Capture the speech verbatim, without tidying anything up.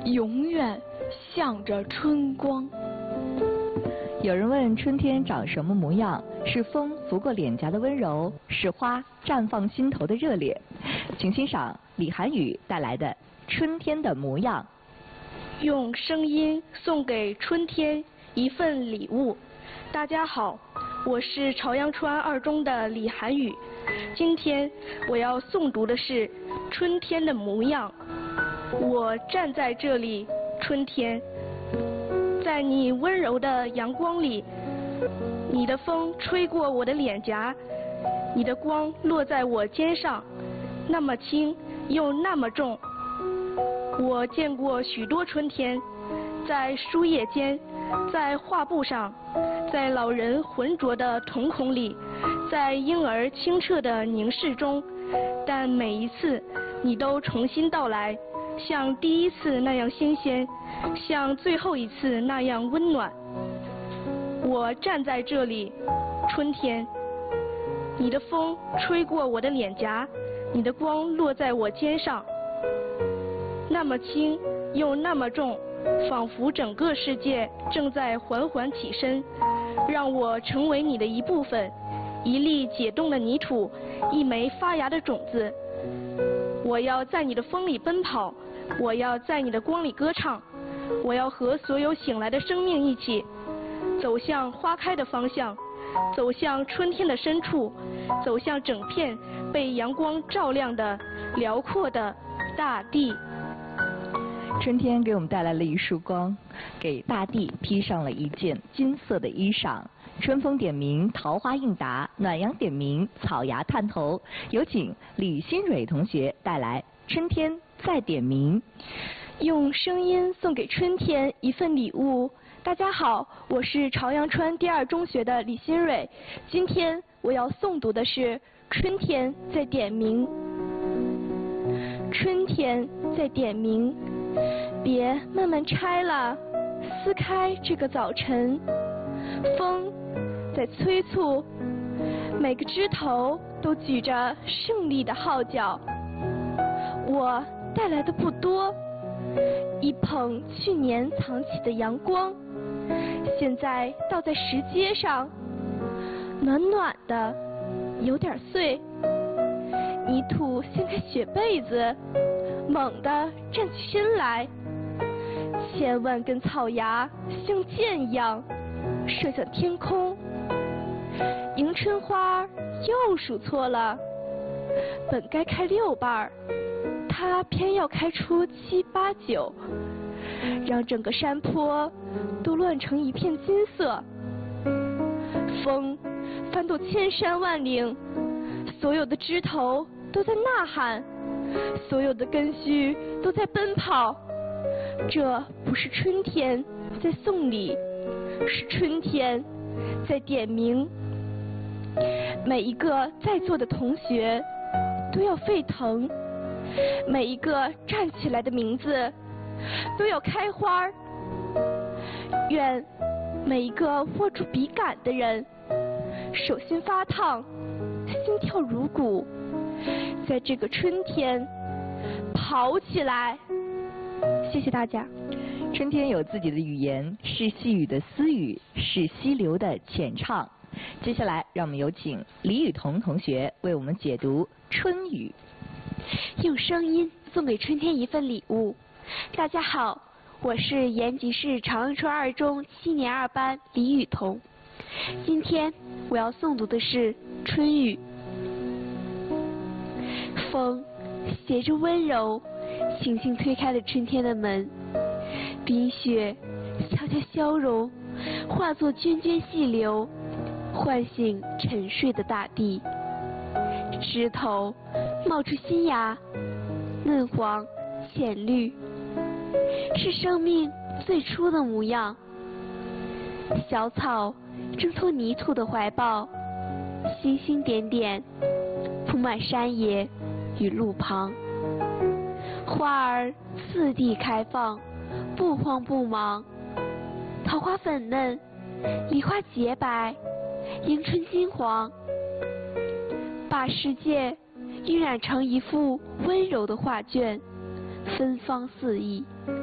永远向着春光。 有人问春天长什么模样？是风拂过脸颊的温柔，是花绽放心头的热烈。请欣赏李涵予带来的《春天的模样》。 用声音送给春天一份礼物。大家好，我是朝阳川二中的李涵予。今天我要诵读的是《春天的模样》。我站在这里，春天，在你温柔的阳光里，你的风吹过我的脸颊，你的光落在我肩上，那么轻又那么重。我见过许多春天，在书页间，在画布上，在老人浑浊的瞳孔里，在婴儿清澈的凝视中，但每一次你都重新到来，像第一次那样新鲜，像最后一次那样温暖。我站在这里，春天，你的风吹过我的脸颊，你的光落在我肩上，那么轻又那么重，仿佛整个世界正在缓缓起身，让我成为你的一部分，一粒解冻的泥土，一枚发芽的种子。我要在你的风里奔跑，我要在你的光里歌唱，我要和所有醒来的生命一起走向花开的方向，走向春天的深处，走向整片被阳光照亮的辽阔的大地。 春天给我们带来了一束光，给大地披上了一件金色的衣裳。春风点名，桃花应答；暖阳点名，草芽探头。有请李新蕊同学带来《春天再点名》。 用声音送给春天一份礼物。大家好，我是朝阳川第二中学的李新蕊。今天我要诵读的是《春天在点名》。春天在点名，别慢慢拆了，撕开这个早晨。风在催促，每个枝头都举着胜利的号角。我带来的不多，一捧去年藏起的阳光，现在倒在石阶上，暖暖的，有点碎。泥土掀开雪被子，猛地站起身来，千万根草芽像箭一样射向天空。迎春花又数错了，本该开六瓣，它偏要开出七八九，让整个山坡都乱成一片金色。风翻动千山万岭，所有的枝头都在呐喊，所有的根须都在奔跑。这不是春天在送礼，是春天在点名。每一个在座的同学都要沸腾，每一个站起来的名字都要开花。愿每一个握住笔杆的人手心发烫，心跳如鼓，在这个春天跑起来。谢谢大家。 春天有自己的语言，是细雨的私语，是溪流的浅唱。接下来让我们有请李雨桐同学为我们解读《春雨》。 用声音送给春天一份礼物。大家好，我是延吉市朝阳川二中七年二班李雨桐。今天我要诵读的是《春雨》。风携着温柔，轻轻推开了春天的门，冰雪悄悄消融，化作涓涓细流，唤醒沉睡的大地。枝头冒出新芽，嫩黄浅绿，是生命最初的模样。小草挣脱泥土的怀抱，星星点点铺满山野与路旁。花儿四地开放，不慌不忙。桃花粉嫩，梨花洁白，迎春金黄，把世界晕染成一幅温柔的画卷，芬芳四溢。